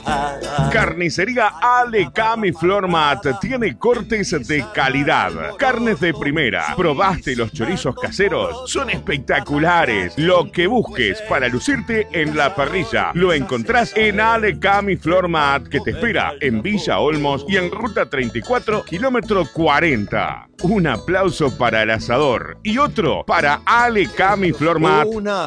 Carnicería Alecam y Flormat tiene cortes de calidad. Carnes de primera. ¿Probaste los chorizos caseros? Son espectaculares. Lo que busques para lucirte en la parrilla lo encontrás en Alecam y Flormat, que te espera en Villa Olmos y en Ruta 34, kilómetro 40. Un aplauso para el asador y otro para Alecam y Flormat.